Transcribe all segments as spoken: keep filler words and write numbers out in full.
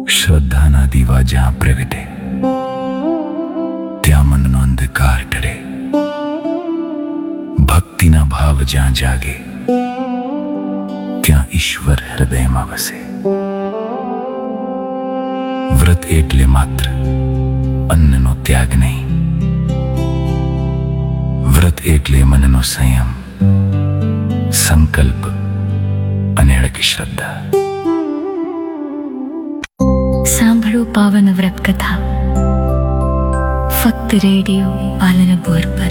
શ્રદ્ધાના દીવા જ્યાં પ્રગટે ત્યાં મનનો અંધકાર ટળે. ભક્તિના ભાવ જ્યાં જાગે ત્યાં ઈશ્વર હૃદયમાં વસે. વ્રત એટલે માત્ર અન્નનો ત્યાગ નહીં. વ્રત એટલે મનનો સંયમ, સંકલ્પ અને અડગ શ્રદ્ધા. સાંભળો પાવન વ્રત કથા ફક્ત રેડિયો પાલનપુર પર.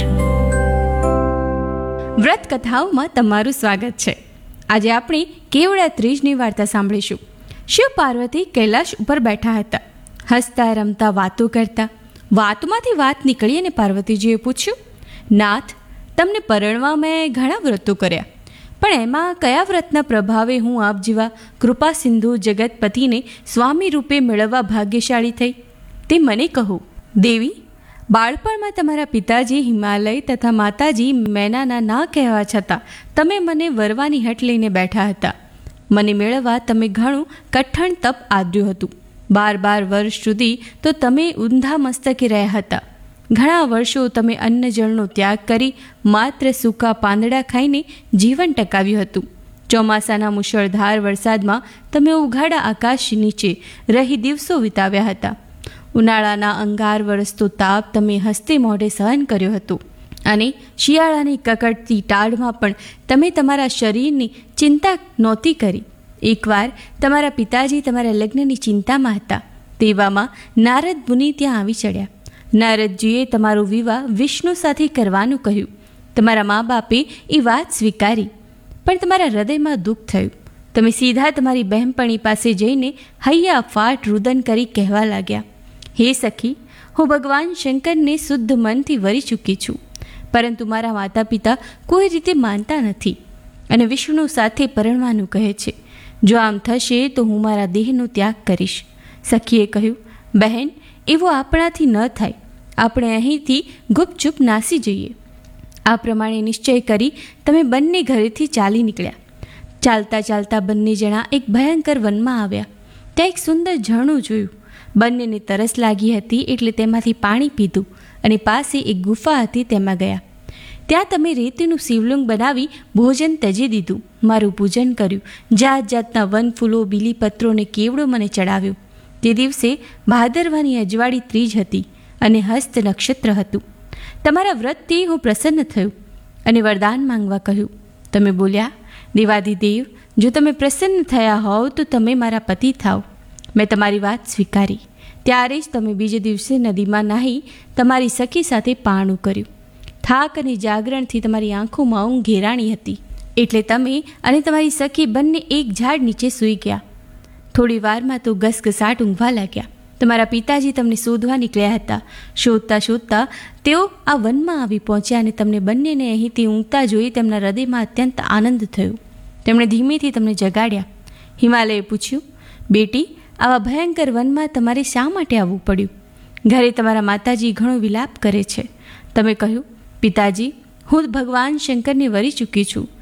વ્રત કથાઓમાં તમારું સ્વાગત છે. આજે આપણે કેવડા ત્રીજની વાર્તા સાંભળીશું. શિવ પાર્વતી કૈલાશ ઉપર બેઠા હતા, હસતા રમતા વાતો કરતા. વાતમાંથી વાત નીકળી અને પાર્વતીજીએ પૂછ્યું, નાથ, તમને પરણવા મેં ઘણા વ્રતો કર્યા, પણ એમાં કયા વ્રતના પ્રભાવે હું આપ જેવા કૃપા સિંધુ જગતપતિને સ્વામી રૂપે મેળવવા ભાગ્યશાળી થઈ, તે મને કહો. દેવી, બાળપણમાં તમારા પિતાજી હિમાલય તથા માતાજી મેનાના ના કહેવા છતાં તમે મને વરવાની હટ લઈને બેઠા હતા. મને મેળવવા તમે ઘણું કઠણ તપ આદર્યું હતું. બાર બાર વર્ષ સુધી તો તમે ઊંધા મસ્તકે રહ્યા હતા. ઘણા વર્ષો તમે અન્ન જળનો ત્યાગ કરી માત્ર સૂકા પાંદડા ખાઈને જીવન ટકાવ્યું હતું. ચોમાસાના મુશળધાર વરસાદમાં તમે ઉઘાડા આકાશ નીચે રહી દિવસો વિતાવ્યા હતા. ઉનાળાના અંગાર વરસતો તાપ તમે હસ્તે મોઢે સહન કર્યો હતો, અને શિયાળાની કકડતી ટાઢમાં પણ તમે તમારા શરીરની ચિંતા નહોતી કરી. એકવાર તમારા પિતાજી તમારા લગ્નની ચિંતામાં હતા. તેવામાં નારદ મુનિ ત્યાં આવી ચડ્યા. નારદજીએ તમારો વિવાહ વિષ્ણુ સાથે કરવાનું કહ્યું. તમારા મા બાપે એ વાત સ્વીકારી, પણ તમારા હૃદયમાં દુઃખ થયું. તમે સીધા તમારી બહેનપણી પાસે જઈને હૈયા ફાટ રુદન કરી કહેવા લાગ્યા, હે સખી, હું ભગવાન શંકરને શુદ્ધ મનથી વરી ચૂકી છું, પરંતુ મારા માતા પિતા કોઈ રીતે માનતા નથી અને વિષ્ણુ સાથે પરણવાનું કહે છે. જો આમ થશે તો હું મારા દેહનો ત્યાગ કરીશ. સખીએ કહ્યું, બહેન, એવું આપણાથી ન થાય. આપણે અહીંથી ગુપચુપ નાસી જઈએ. આ પ્રમાણે નિશ્ચય કરી તમે બંને ઘરેથી ચાલી નીકળ્યા. ચાલતા ચાલતા બંને જણા એક ભયંકર વનમાં આવ્યા. ત્યાં એક સુંદર ઝરણું જોયું. બંનેને તરસ લાગી હતી એટલે તેમાંથી પાણી પીધું અને પાસે એક ગુફા હતી તેમાં ગયા. ત્યાં તમે રેતીનું શિવલિંગ બનાવી ભોજન તજી દીધું, મારું પૂજન કર્યું, જાત જાતના વન ફૂલો, બીલીપત્રોને કેવડો મને ચડાવ્યો. તે દિવસે ભાદરવાની અજવાળી ત્રીજ હતી અને હસ્ત નક્ષત્ર હતું. તમારા વ્રતથી હું પ્રસન્ન થયું અને વરદાન માંગવા કહ્યું. તમે બોલ્યા, દેવાધિદેવ, જો તમે પ્રસન્ન થયા હોવ તો તમે મારા પતિ થાવ. મેં તમારી વાત સ્વીકારી. ત્યારે જ તમે બીજે દિવસે નદીમાં નાહી તમારી સખી સાથે પારણું કર્યું. થાક અને જાગરણથી તમારી આંખોમાં ઊંઘ ઘેરાણી હતી, એટલે તમે અને તમારી સખી બંને એક ઝાડ નીચે સૂઈ ગયા. થોડી વારમાં તો ઘસઘસાટ ઊંઘવા લાગ્યા. તમારા પિતાજી તમને શોધવા નીકળ્યા હતા. શોધતા શોધતા તેઓ આ વનમાં આવી પહોંચ્યા અને તમને બંનેને અહીંથી ઊંઘતા જોઈ તેમના હૃદયમાં અત્યંત આનંદ થયો. તેમણે ધીમેથી તમને જગાડ્યા. હિમાલયે પૂછ્યું, બેટી, આવા ભયંકર વનમાં તમારે શા માટે આવવું પડ્યું? ઘરે તમારા માતાજી ઘણો વિલાપ કરે છે. તમે કહ્યું, પિતાજી, હું ભગવાન શંકરને વરી ચૂકી છું.